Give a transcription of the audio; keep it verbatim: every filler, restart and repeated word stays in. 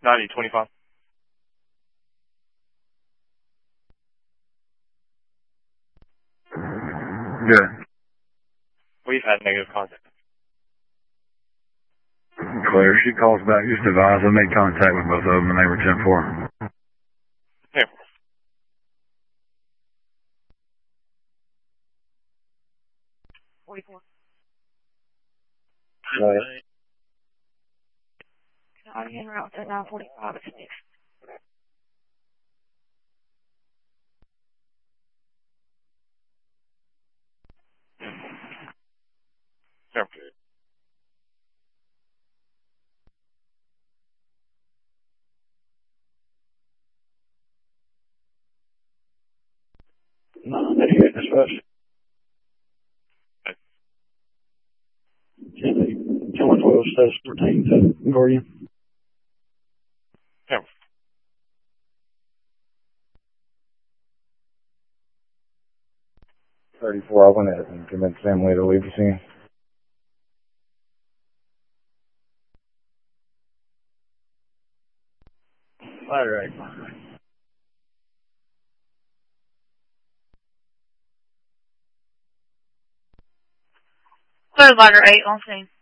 ninety twenty-five. Good. We've had negative contact. Clear. She calls back. Just advise. I made contact with both of them and they were ten four. Yeah. forty-four. Right. County en route at nine forty-five at six. Yeah. No, I didn't hear this first. ten twelve says pertaining to Gordian. Yeah. thirty-four, I went ahead and convinced Emily to leave the scene. All right. Clear ladder eight on scene.